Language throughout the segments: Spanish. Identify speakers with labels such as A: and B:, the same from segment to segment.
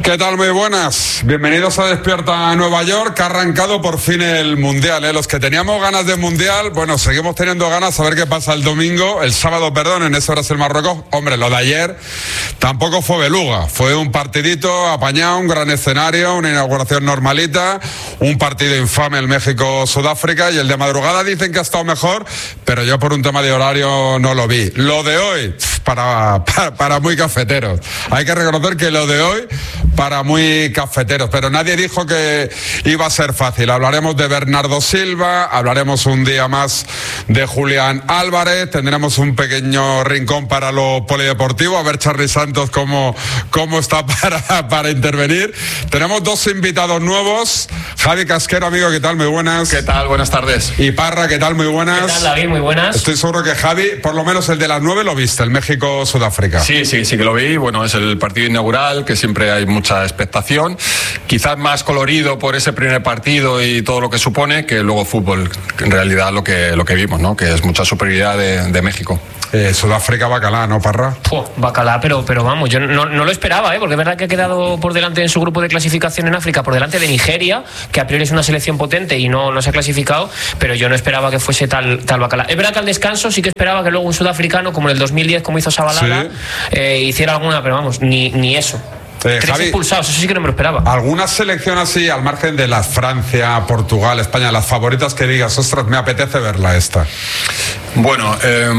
A: ¿Qué tal? Muy buenas. Bienvenidos a Despierta Nueva York, que ha arrancado por fin el Mundial, ¿eh? Los que teníamos ganas de Mundial, bueno, seguimos teniendo ganas a ver qué pasa el domingo, el sábado, perdón, en ese Brasil-Marruecos. Hombre, lo de ayer tampoco fue beluga, fue un partidito apañado, un gran escenario, una inauguración normalita, un partido infame el México-Sudáfrica, y el de madrugada dicen que ha estado mejor, pero yo por un tema de horario no lo vi. Lo de hoy, para muy cafeteros. Hay que reconocer que lo de hoy, para muy cafeteros, pero nadie dijo que iba a ser fácil. Hablaremos de Bernardo Silva, hablaremos un día más de Julián Álvarez, tendremos un pequeño rincón para lo polideportivo, a ver Charly Santos cómo está para intervenir. Tenemos dos invitados nuevos, Javi Casquero, amigo, ¿qué tal? Muy buenas.
B: ¿Qué tal? Buenas tardes.
A: Y Parra, ¿qué tal? Muy buenas.
C: ¿Qué tal, David? Muy buenas.
A: Estoy seguro que Javi, por lo menos el de las 9 lo viste, el México-Sudáfrica.
B: Sí que lo vi. Bueno, es el partido inaugural, que siempre hay mucha expectación, quizás más colorido por ese primer partido y todo lo que supone, que luego fútbol, en realidad lo que vimos, ¿no? Que es mucha superioridad de México.
A: Sudáfrica bacalá, ¿no, Parra?
C: Bacalá, pero vamos, yo no lo esperaba, porque es verdad que ha quedado por delante en su grupo de clasificación en África, por delante de Nigeria, que a priori es una selección potente y no se ha clasificado, pero yo no esperaba que fuese tal bacalá. Es verdad que al descanso sí que esperaba que luego un sudafricano, como en el 2010, como hizo Shabalala, hiciera alguna, pero vamos, ni eso. 3
A: Javi,
C: expulsados, eso sí que no me lo esperaba.
A: ¿Alguna selección así, al margen de las Francia, Portugal, España, las favoritas que digas, ostras, me apetece verla esta?
B: Bueno,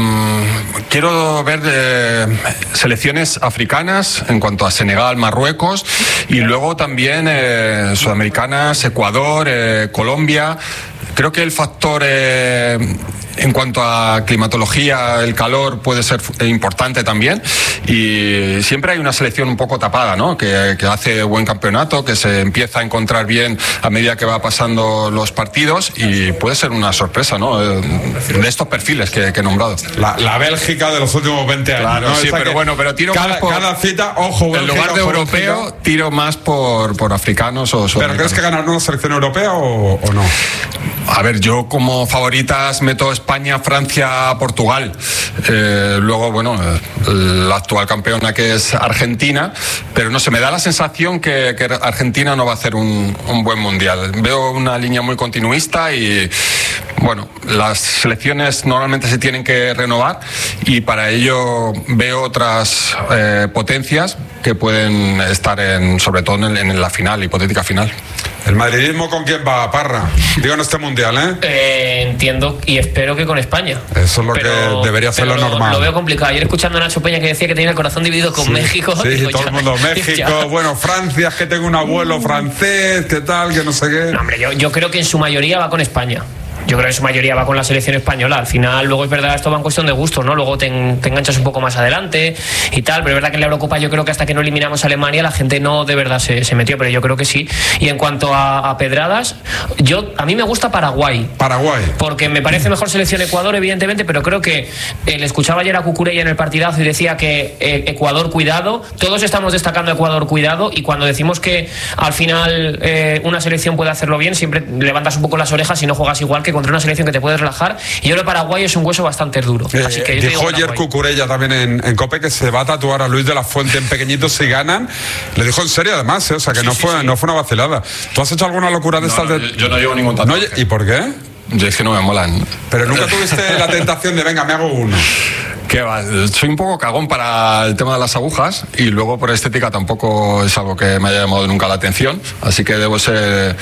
B: quiero ver selecciones africanas en cuanto a Senegal, Marruecos, y luego también sudamericanas, Ecuador, Colombia. Creo que el factor en cuanto a climatología, el calor puede ser importante también, y siempre hay una selección un poco tapada, ¿no? Que hace buen campeonato, que se empieza a encontrar bien a medida que va pasando los partidos, y puede ser una sorpresa, ¿no? De estos perfiles que he nombrado.
A: La Bélgica de los últimos 20 años.
B: Claro,
A: ¿no?
B: sí, pero tiro más por...
A: Cada cita, ojo, Bélgica,
B: en lugar de europeo, Bélgica, tiro más por africanos o sudamericanos.
A: ¿Pero crees que ganará una selección europea o no?
B: A ver, yo como favoritas meto España, Francia, Portugal. Luego, bueno, la actual campeona, que es Argentina, pero no sé, me da la sensación que Argentina no va a hacer un buen mundial. Veo una línea muy continuista y, bueno, las selecciones normalmente se tienen que renovar, y para ello veo otras potencias que pueden estar sobre todo en la final, hipotética final.
A: ¿El madridismo con quién va, Parra? Digo, en este mundial,
C: entiendo y espero que con España.
A: Eso es lo que debería ser lo normal.
C: Lo veo complicado. Ayer escuchando a Nacho Peña, que decía que tenía el corazón dividido con México.
A: Sí, digo, todo el mundo, México, bueno, Francia, es que tengo un abuelo francés, ¿qué tal? Que no sé qué.
C: No, hombre, yo creo que en su mayoría va con España. Yo creo que en su mayoría va con la selección española. Al final, luego es verdad, esto va en cuestión de gustos, ¿no? Luego te enganchas un poco más adelante y tal, pero es verdad que en la Eurocopa yo creo que hasta que no eliminamos a Alemania la gente no de verdad se metió, pero yo creo que sí. Y en cuanto a pedradas, a mí me gusta Paraguay. Porque me parece mejor selección Ecuador, evidentemente, pero creo que le escuchaba ayer a Cucurella en el partidazo y decía que Ecuador, cuidado. Todos estamos destacando Ecuador, cuidado, y cuando decimos que al final una selección puede hacerlo bien, siempre levantas un poco las orejas y no juegas igual que contra una selección que te puedes relajar, y yo creo que Paraguay es un hueso bastante duro. Así que
A: dijo ayer Cucurella también en COPE que se va a tatuar a Luis de la Fuente en pequeñito si ganan. Le dijo en serio, además, o sea que no fue una vacilada. ¿Tú has hecho alguna locura de estas?
B: Yo no llevo ningún tatuaje.
A: ¿Y por qué?
B: Yo es que no me molan.
A: Pero nunca tuviste la tentación de venga, me hago uno.
B: ¿Qué va? Soy un poco cagón para el tema de las agujas, y luego por estética tampoco es algo que me haya llamado nunca la atención, así que debo ser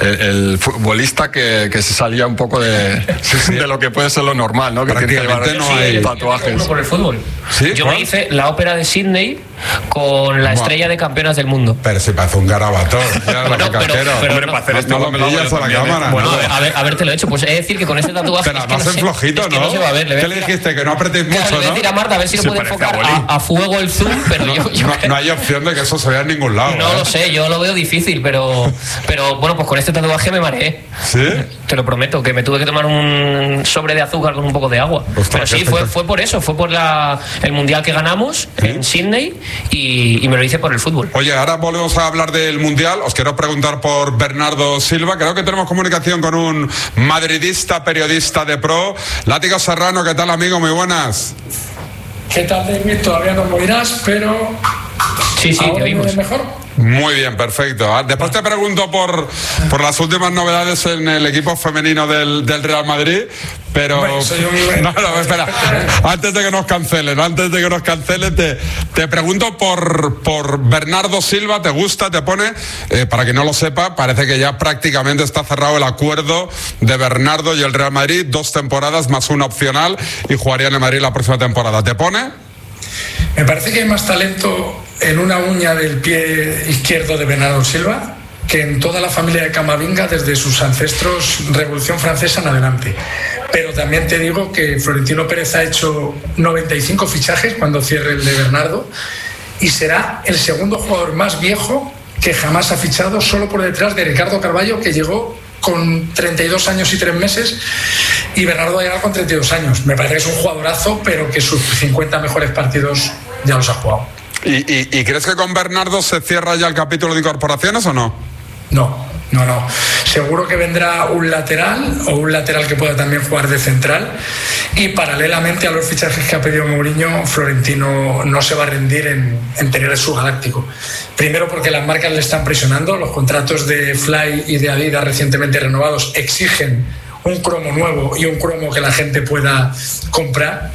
B: el futbolista que se salía un poco de lo que puede ser lo normal, ¿no? Que tiene que llevar tatuajes.
C: Por el fútbol.
A: ¿Sí?
C: Yo me hice la ópera de Sydney con la estrella de campeonas del mundo.
A: Pero si parece un garabato.
C: Pero
B: hombre, para hacer esto
A: no lo pillas a la cámara.
C: Bueno, haberte lo hecho. Pues he de decir que con ese tatuaje
A: pero además es flojito, ¿no?
C: Que no se va a ver.
A: ¿Qué le dijiste? Que no apretéis mucho,
C: ¿no? Le voy a decir a Marta a ver si lo puede enfocar a fuego el zoom, pero
A: no hay opción de que eso se vea en ningún lado.
C: No lo sé, yo lo veo difícil, pero bueno, pues con este tatuaje me mareé.
A: ¿Sí?
C: Te lo prometo, que me tuve que tomar un sobre de azúcar con un poco de agua. Pero sí, fue por eso, fue por el mundial que ganamos en Sydney, y me lo hice por el fútbol.
A: Oye, ahora volvemos a hablar del mundial. Os quiero preguntar por Bernardo Silva. Creo que tenemos comunicación con un madridista, periodista de pro. Látigo Serrano, ¿qué tal, amigo? Muy buenas.
D: ¿Qué tal, David? Todavía no me oirás, pero
C: sí, te oímos.
D: ¿Mejor?
A: Muy bien, perfecto. Después te pregunto por las últimas novedades en el equipo femenino del Real Madrid, pero no, espera, antes de que nos cancelen, te pregunto por Bernardo Silva. ¿Te gusta? ¿Te pone? Para quien no lo sepa, parece que ya prácticamente está cerrado el acuerdo de Bernardo y el Real Madrid, 2 temporadas más una opcional, y jugaría en el Madrid la próxima temporada. ¿Te pone?
D: Me parece que hay más talento en una uña del pie izquierdo de Bernardo Silva que en toda la familia de Camavinga desde sus ancestros Revolución Francesa en adelante. Pero también te digo que Florentino Pérez ha hecho 95 fichajes cuando cierre el de Bernardo y será el segundo jugador más viejo que jamás ha fichado, solo por detrás de Ricardo Carvalho, que llegó con 32 años y 3 meses, y Bernardo va a llegar con 32 años. Me parece que es un jugadorazo, pero que sus 50 mejores partidos ya los ha jugado.
A: ¿Y crees que con Bernardo se cierra ya el capítulo de incorporaciones o no?
D: No. Seguro que vendrá un lateral que pueda también jugar de central, y paralelamente a los fichajes que ha pedido Mourinho, Florentino no se va a rendir en tener el subgaláctico. Primero porque las marcas le están presionando, los contratos de Fly y de Adidas recientemente renovados exigen un cromo nuevo y un cromo que la gente pueda comprar,